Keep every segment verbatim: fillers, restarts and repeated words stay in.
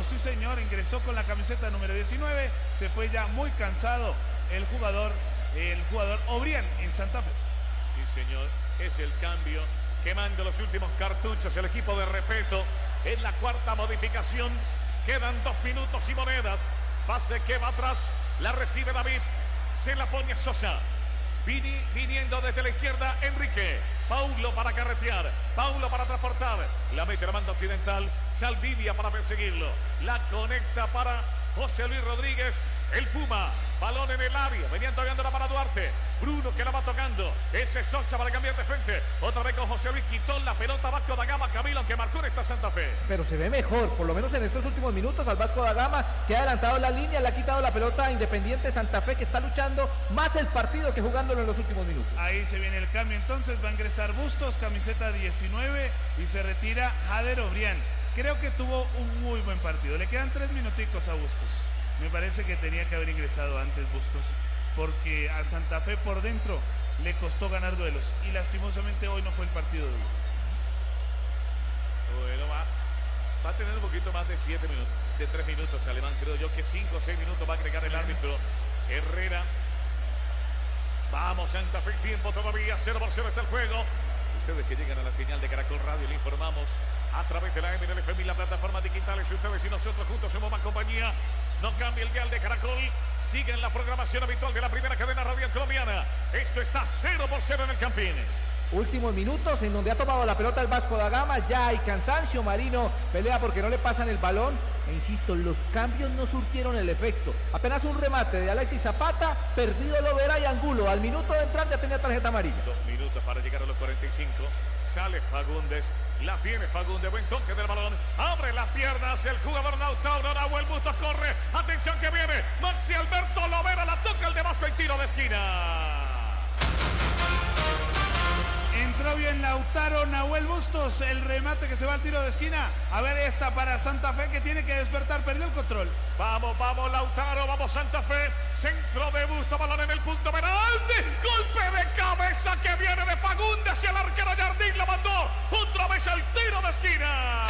Bustos, sí señor, ingresó con la camiseta número diecinueve, se fue ya muy cansado el jugador, el jugador Obrián en Santa Fe. Sí señor, es el cambio, quemando los últimos cartuchos el equipo de Repeto, en la cuarta modificación, quedan dos minutos y monedas, pase que va atrás, la recibe David, se la pone Sosa, Vini, viniendo desde la izquierda Enrique, Paulo para carretear, Paulo para transportar, la mete la banda occidental, Saldivia para perseguirlo, la conecta para José Luis Rodríguez, el Puma, balón en el área, venían tocándola para Duarte, Bruno que la va tocando, ese Sosa para cambiar de frente, otra vez con José Luis, quitó la pelota Vasco da Gama, Camilo, aunque marcó en esta Santa Fe. Pero se ve mejor, por lo menos en estos últimos minutos al Vasco da Gama, que ha adelantado la línea, le ha quitado la pelota a Independiente Santa Fe, que está luchando más el partido que jugándolo en los últimos minutos. Ahí se viene el cambio, entonces va a ingresar Bustos, camiseta diecinueve, y se retira Jader Obrián. Creo que tuvo un muy buen partido, le quedan tres minuticos a Bustos. Me parece que tenía que haber ingresado antes Bustos, porque a Santa Fe por dentro le costó ganar duelos y lastimosamente hoy no fue el partido de hoy. Bueno, va, va a tener un poquito más de siete minutos, de tres minutos Alemán, creo yo que cinco o seis minutos va a agregar el árbitro Herrera. Vamos Santa Fe, tiempo todavía, cero por cero está el juego. Ustedes que llegan a la señal de Caracol Radio, le informamos a través de la M L F M y la plataforma digitales. Ustedes y nosotros juntos somos más compañía. No cambia el dial de Caracol. Siguen la programación habitual de la primera cadena radial colombiana. Esto está cero por cero en el Campín. Últimos minutos en donde ha tomado la pelota el Vasco da Gama, ya hay cansancio, Marino pelea porque no le pasan el balón, e insisto, los cambios no surtieron el efecto, apenas un remate de Alexis Zapata, perdido Lovera y Angulo, al minuto de entrar ya tenía tarjeta amarilla. Dos minutos para llegar a los cuarenta y cinco, sale Fagundes, la tiene Fagundes, buen toque del balón, abre las piernas el jugador Nautauro, Nahuel Bustos corre, atención que viene, Maxi Alberto Lovera, la toca el de Vasco y tiro de esquina. Entró bien Lautaro, Nahuel Bustos, el remate que se va al tiro de esquina. A ver esta para Santa Fe que tiene que despertar, perdió el control. Vamos, vamos Lautaro, vamos Santa Fe. Centro de Bustos, balón en el punto penal. Golpe de cabeza que viene de Fagundes y el arquero Jardín lo mandó otra vez al tiro de esquina.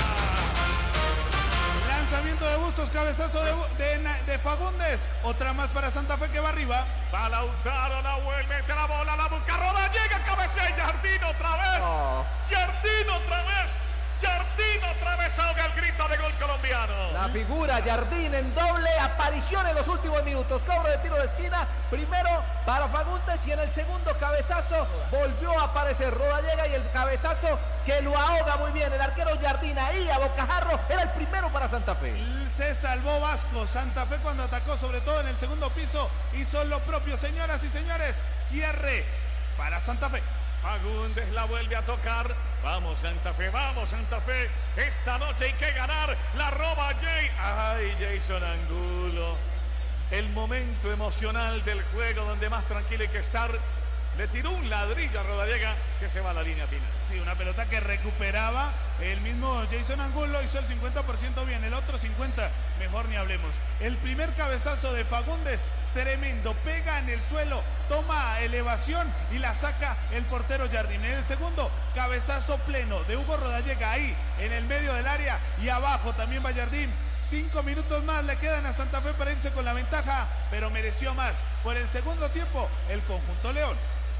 Lanzamiento de Bustos, cabezazo de, de, de Fagundes. Otra más para Santa Fe que va arriba. Va Lautaro, Nahuel, mete la bola, la busca, roda, llega, cabecea, Jardín otra vez. Oh. Jardín otra vez. Jardín otra vez ahoga el grito de gol colombiano. La figura Jardín en doble aparición en los últimos minutos. Cobro de tiro de esquina. Primero para Fagundes y en el segundo cabezazo volvió a aparecer Rodallega y el cabezazo que lo ahoga muy bien. El arquero Jardín ahí a bocajarro era el primero para Santa Fe. Se salvó Vasco. Santa Fe cuando atacó sobre todo en el segundo piso hizo lo propio. Señoras y señores, cierre para Santa Fe. Fagundes la vuelve a tocar. Vamos Santa Fe, vamos Santa Fe. Esta noche hay que ganar. La roba Jay. Ay, Jason Angulo. El momento emocional del juego donde más tranquilo hay que estar. Le tiró un ladrillo a Rodallega que se va a la línea final. Sí, una pelota que recuperaba el mismo Jason Angulo, hizo el cincuenta por ciento bien, el otro cincuenta por ciento mejor ni hablemos. El primer cabezazo de Fagundes, tremendo, pega en el suelo, toma elevación y la saca el portero Jardín. En el segundo, cabezazo pleno de Hugo Rodallega ahí en el medio del área y abajo también va Jardín. Cinco minutos más le quedan a Santa Fe para irse con la ventaja, pero mereció más. Por el segundo tiempo, el conjunto León.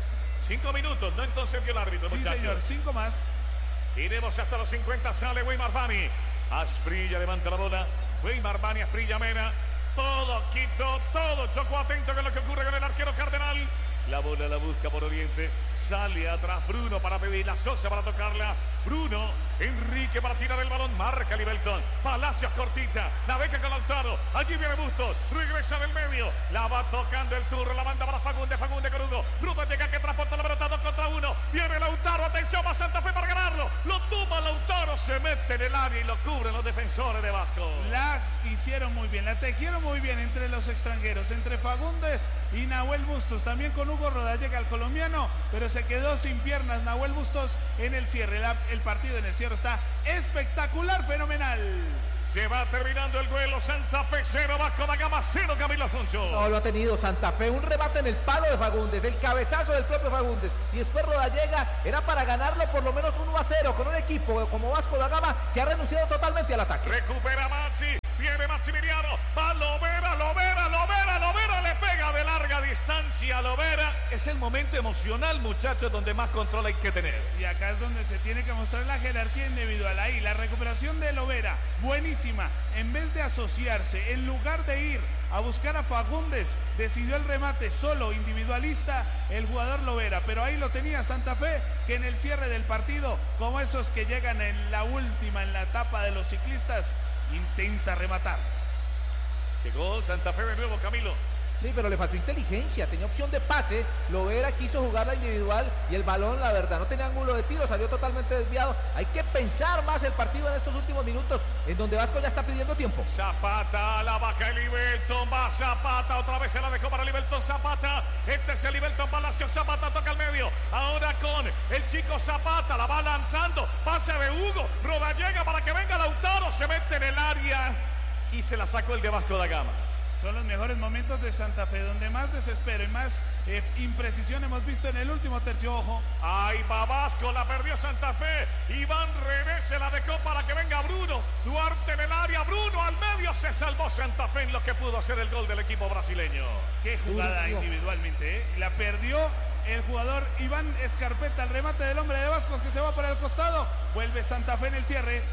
Cinco minutos, no entonces vio el árbitro. Sí, muchachos. Señor, cinco más. Iremos hasta los cincuenta, sale Weimar Bani. Asprilla levanta la bola. Weimar Bani, Asprilla Mena. Todo quitó, todo chocó, atento con lo que ocurre con el arquero Cardenal. La bola la busca por Oriente. Sale atrás Bruno para pedirla. Sosa para tocarla. Bruno. Enrique para tirar el balón. Marca Libelton. Palacios cortita. La beca con Lautaro. Allí viene Bustos. Regresa del medio. La va tocando el turno. La manda para Fagundes. Fagundes con Hugo. Bruno llega que transporta la pelota dos contra uno. Viene Lautaro. Atención a Santa Fe para ganarlo. Lo toma Lautaro. Se mete en el área y lo cubren los defensores de Vasco. La hicieron muy bien. La tejieron muy bien entre los extranjeros. Entre Fagundes y Nahuel Bustos. También con Hugo Rodallega, el colombiano, pero se quedó sin piernas Nahuel Bustos en el cierre. La, el partido en el cierre está espectacular, fenomenal. Se va terminando el duelo. Santa Fe cero, Vasco da Gama cero, Camilo Alfonso. No lo ha tenido Santa Fe, un remate en el palo de Fagundes, el cabezazo del propio Fagundes y después Rodallega era para ganarlo por lo menos uno a cero con un equipo como Vasco da Gama que ha renunciado totalmente al ataque. Recupera Maxi. viene Maximiliano, va Lovera, Lovera, Lovera, Lovera, le pega de larga distancia a Lovera. Es el momento emocional, muchachos, donde más control hay que tener. Y acá es donde se tiene que mostrar la jerarquía individual. Ahí, la recuperación de Lovera, buenísima. En vez de asociarse, en lugar de ir a buscar a Fagundes, decidió el remate solo, individualista, el jugador Lovera. Pero ahí lo tenía Santa Fe, que en el cierre del partido, como esos que llegan en la última, en la etapa de los ciclistas, intenta rematar. Llegó Santa Fe de nuevo, Camilo. Sí, pero le faltó inteligencia, tenía opción de pase, Lovera quiso jugar la individual y el balón, la verdad, no tenía ángulo de tiro, salió totalmente desviado. Hay que pensar más el partido en estos últimos minutos, en donde Vasco ya está pidiendo tiempo. Zapata, la baja el Liberton, va Zapata, otra vez se la dejó para Liberton Zapata. Este es el Liberton Palacio, Zapata toca al medio, ahora con el chico Zapata, la va lanzando, pase de Hugo, Rodallega para que venga Lautaro, se mete en el área y se la sacó el de Vasco da Gama. Son los mejores momentos de Santa Fe, donde más desespero y más eh, imprecisión hemos visto en el último tercio. Ojo. Ahí va Vasco, la perdió Santa Fe. Iván René se la dejó para que venga Bruno. Duarte en el área, Bruno al medio. Se salvó Santa Fe en lo que pudo hacer el gol del equipo brasileño. Qué jugada Urquio. individualmente, ¿eh? La perdió el jugador Iván Escarpeta, el remate del hombre de Vascos que se va para el costado. Vuelve Santa Fe en el cierre.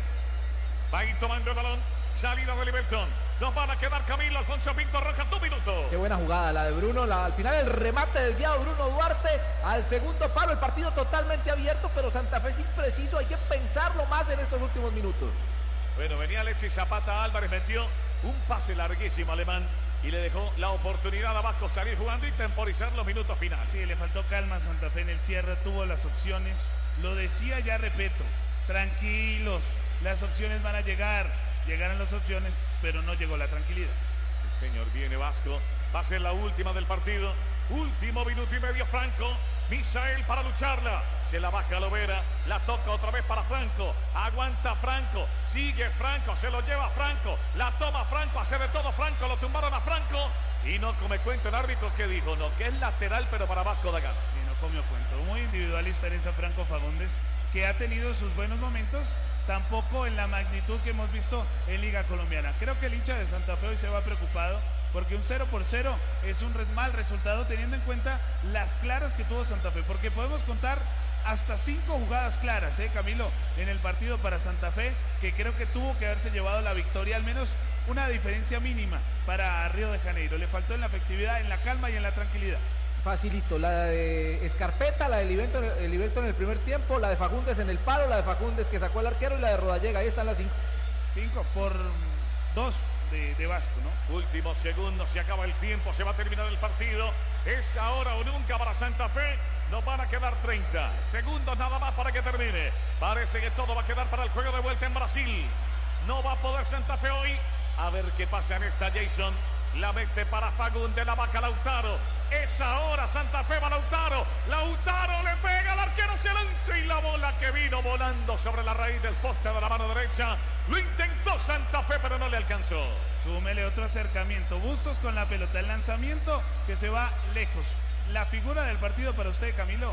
Va ahí tomando el balón. Salida de Liberton. Nos van a quedar Camilo, Alfonso Pinto Rojas, dos minutos. Qué buena jugada la de Bruno, la, al final el remate desviado Bruno Duarte al segundo palo, el partido totalmente abierto, pero Santa Fe es impreciso, hay que pensarlo más en estos últimos minutos. Bueno, venía Alexis Zapata, Álvarez metió un pase larguísimo alemán y le dejó la oportunidad a Vasco salir jugando y temporizar los minutos finales. Sí, le faltó calma a Santa Fe en el cierre, tuvo las opciones, lo decía ya, repito, tranquilos, las opciones van a llegar. Llegaron las opciones, pero no llegó la tranquilidad. Sí, señor, viene Vasco. Va a ser la última del partido. Último minuto y medio, Franco. Misael para lucharla. Se la baja Lovera. La toca otra vez para Franco. Aguanta Franco. Sigue Franco. Se lo lleva Franco. La toma Franco. Hace de todo Franco. Lo tumbaron a Franco. Y no come cuento el árbitro que dijo. No, que es lateral, pero para Vasco da Gama. Y no comió cuento. Muy individualista en esa Franco Fagundes, que ha tenido sus buenos momentos, tampoco en la magnitud que hemos visto en Liga Colombiana. Creo que el hincha de Santa Fe hoy se va preocupado porque un cero por cero es un mal resultado teniendo en cuenta las claras que tuvo Santa Fe, porque podemos contar hasta cinco jugadas claras, ¿eh, Camilo? En el partido para Santa Fe, que creo que tuvo que haberse llevado la victoria, al menos una diferencia mínima para Río de Janeiro. Le faltó en la efectividad, en la calma y en la tranquilidad. Facilito, la de Escarpeta, la de Liberton, el Liberton en el primer tiempo, la de Fagundes en el palo, la de Fagundes que sacó el arquero y la de Rodallega, ahí están las cinco. Cinco por dos de, de Vasco, ¿no? Último segundo, se acaba el tiempo, se va a terminar el partido. Es ahora o nunca para Santa Fe. Nos van a quedar treinta segundos nada más para que termine. Parece que todo va a quedar para el juego de vuelta en Brasil. No va a poder Santa Fe hoy. A ver qué pasa en esta, Jason. La mete para Fagundes, la vaca Lautaro. Es ahora, Santa Fe va Lautaro. Lautaro le pega al arquero, se lanza y la bola que vino volando sobre la raíz del poste de la mano derecha. Lo intentó Santa Fe, pero no le alcanzó. Súmele otro acercamiento. Bustos con la pelota. El lanzamiento que se va lejos. La figura del partido para usted, Camilo.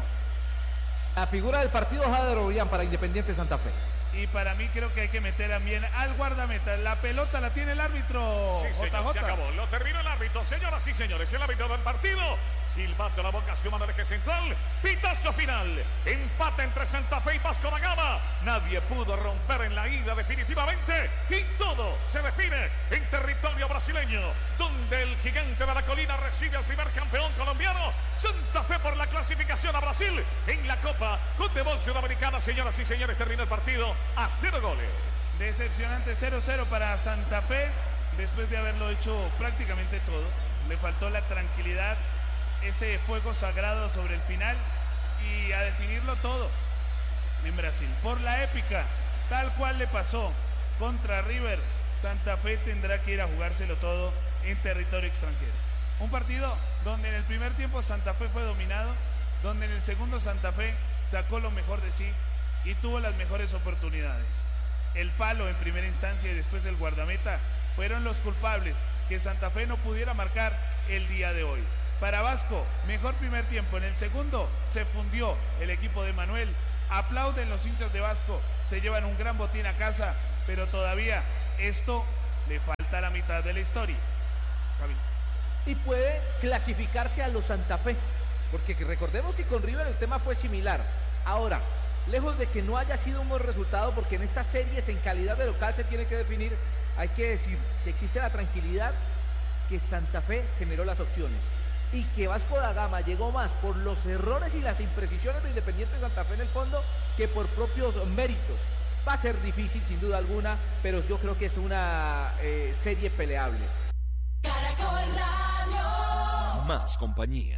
La figura del partido, Jader Obrián para Independiente Santa Fe. Y para mí creo que hay que meter también al guardameta. La pelota la tiene el árbitro. Sí, señor, J J. se acabó. Lo terminó el árbitro. Señoras y señores, el árbitro del partido. Silbato la boca, su mano eje central. Pitazo final. Empate entre Santa Fe y Vasco da Gama. Nadie pudo romper en la ida definitivamente. Y todo se define en territorio brasileño, donde el gigante de la colina recibe al primer campeón colombiano. Santa Fe por la clasificación a Brasil en la Copa Conmebol Sudamericana. Señoras y señores, terminó el partido a cero goles. Decepcionante cero cero para Santa Fe, después de haberlo hecho prácticamente todo. Le faltó la tranquilidad, ese fuego sagrado sobre el final y a definirlo todo en Brasil. Por la épica, tal cual le pasó contra River, Santa Fe tendrá que ir a jugárselo todo en territorio extranjero. Un partido donde en el primer tiempo Santa Fe fue dominado, donde en el segundo Santa Fe sacó lo mejor de sí y tuvo las mejores oportunidades. El palo en primera instancia y después el guardameta fueron los culpables que Santa Fe no pudiera marcar el día de hoy. Para Vasco, mejor primer tiempo. En el segundo se fundió el equipo de Manuel. Aplauden los hinchas de Vasco, se llevan un gran botín a casa, pero todavía esto le falta hasta la mitad de la historia. Javi. Y puede clasificarse a los Santa Fe, porque recordemos que con River el tema fue similar. Ahora, lejos de que no haya sido un buen resultado, porque en estas series en calidad de local se tiene que definir, hay que decir que existe la tranquilidad que Santa Fe generó las opciones y que Vasco da Gama llegó más por los errores y las imprecisiones de Independiente Santa Fe en el fondo que por propios méritos. Va a ser difícil sin duda alguna, pero yo creo que es una eh, serie peleable. Caracol Radio. Más compañía.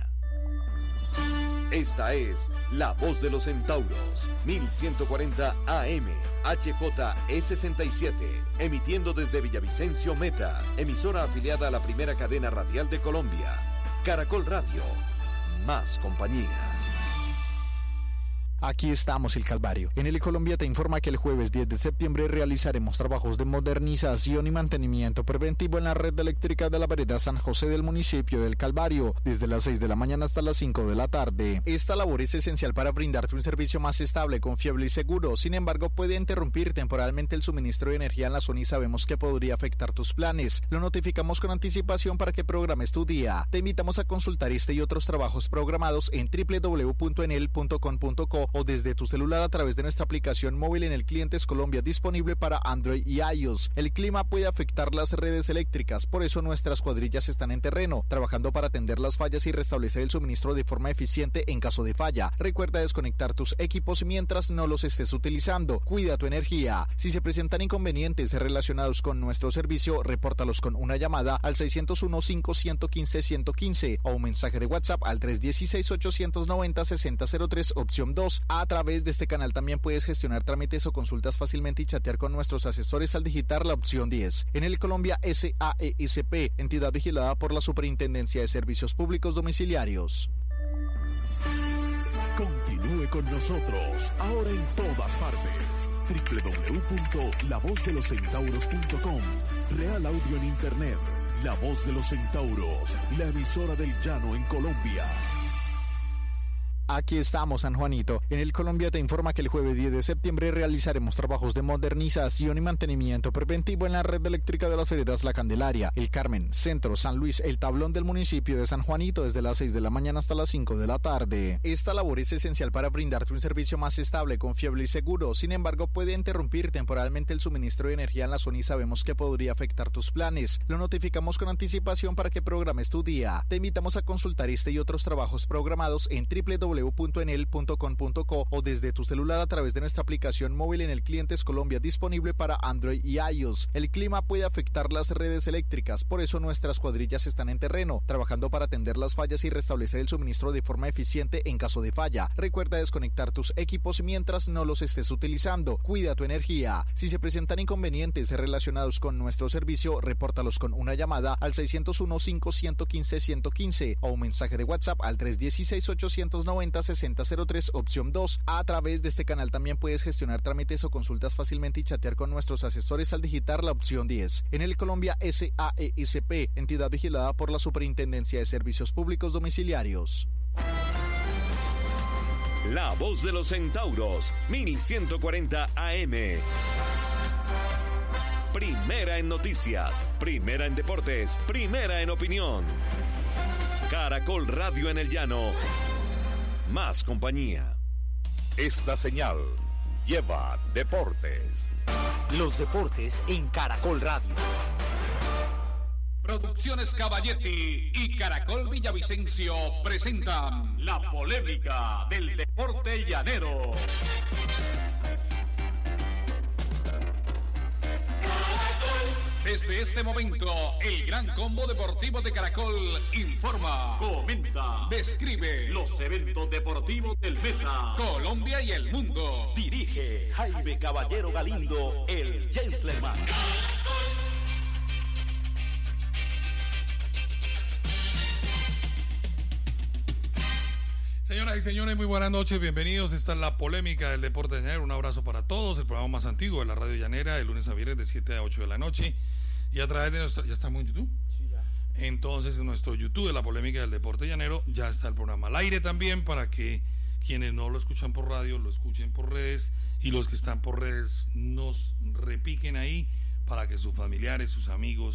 Esta es La Voz de los Centauros, mil ciento cuarenta A M, H J E sesenta y siete, emitiendo desde Villavicencio Meta, emisora afiliada a la primera cadena radial de Colombia. Caracol Radio, más compañía. Aquí estamos, El Calvario. En El Colombia te informa que el jueves diez de septiembre realizaremos trabajos de modernización y mantenimiento preventivo en la red eléctrica de la vereda San José del municipio del Calvario, desde las seis de la mañana hasta las cinco de la tarde. Esta labor es esencial para brindarte un servicio más estable, confiable y seguro. Sin embargo, puede interrumpir temporalmente el suministro de energía en la zona y sabemos que podría afectar tus planes. Lo notificamos con anticipación para que programes tu día. Te invitamos a consultar este y otros trabajos programados en doble u doble u doble u punto enel punto com punto co o desde tu celular a través de nuestra aplicación móvil en el Clientes Colombia, disponible para Android y iOS. El clima puede afectar las redes eléctricas, por eso nuestras cuadrillas están en terreno, trabajando para atender las fallas y restablecer el suministro de forma eficiente en caso de falla. Recuerda desconectar tus equipos mientras no los estés utilizando. Cuida tu energía. Si se presentan inconvenientes relacionados con nuestro servicio, repórtalos con una llamada al seis cero uno, cinco uno cinco, uno uno uno o un mensaje de WhatsApp al tres uno seis, ocho nueve cero, seis cero cero tres, opción dos. A través de este canal también puedes gestionar trámites o consultas fácilmente y chatear con nuestros asesores al digitar la opción diez. En el Colombia S A E S P, entidad vigilada por la Superintendencia de Servicios Públicos Domiciliarios. Continúe con nosotros, ahora en todas partes. doble u doble u doble u punto la voz de los centauros punto com. Real Audio en Internet. La Voz de los Centauros, la emisora del llano en Colombia. Aquí estamos, San Juanito. En el Colombia te informa que el jueves diez de septiembre realizaremos trabajos de modernización y mantenimiento preventivo en la red eléctrica de las veredas La Candelaria, El Carmen, Centro, San Luis, El Tablón del municipio de San Juanito, desde las seis de la mañana hasta las cinco de la tarde. Esta labor es esencial para brindarte un servicio más estable, confiable y seguro. Sin embargo, puede interrumpir temporalmente el suministro de energía en la zona y sabemos que podría afectar tus planes. Lo notificamos con anticipación para que programes tu día. Te invitamos a consultar este y otros trabajos programados en doble u doble u doble u punto enel punto com punto co o desde tu celular a través de nuestra aplicación móvil en el Clientes Colombia, disponible para Android y iOS. El clima puede afectar las redes eléctricas, por eso nuestras cuadrillas están en terreno, trabajando para atender las fallas y restablecer el suministro de forma eficiente en caso de falla. Recuerda desconectar tus equipos mientras no los estés utilizando. Cuida tu energía. Si se presentan inconvenientes relacionados con nuestro servicio, repórtalos con una llamada al seis cero uno, cinco uno cinco, uno uno uno o un mensaje de WhatsApp al tres uno seis, ocho nueve cero, seis cero cero tres, opción dos. A través de este canal también puedes gestionar trámites o consultas fácilmente y chatear con nuestros asesores al digitar la opción diez. En el Colombia S A E S P, entidad vigilada por la Superintendencia de Servicios Públicos Domiciliarios. La Voz de los Centauros, mil ciento cuarenta A M. Primera en noticias, primera en deportes, primera en opinión. Caracol Radio en el llano. Más compañía. Esta señal lleva deportes. Los deportes en Caracol Radio. Producciones Caballetti y Caracol Villavicencio presentan la polémica del deporte llanero. Desde este momento, el Gran Combo Deportivo de Caracol informa, comenta, describe los eventos deportivos del Meta, Colombia y el mundo. Dirige Jaime Caballero Galindo, el Gentleman. Señoras y señores, muy buenas noches, bienvenidos. Esta es la polémica del deporte llanero. Un abrazo para todos. El programa más antiguo de la radio llanera, de lunes a viernes de siete a ocho de la noche. Y a través de nuestro... ¿Ya estamos en YouTube? Sí, ya. Entonces, en nuestro YouTube de la polémica del deporte llanero ya está el programa al aire también, para que quienes no lo escuchan por radio lo escuchen por redes, y los que están por redes nos repiquen ahí para que sus familiares, sus amigos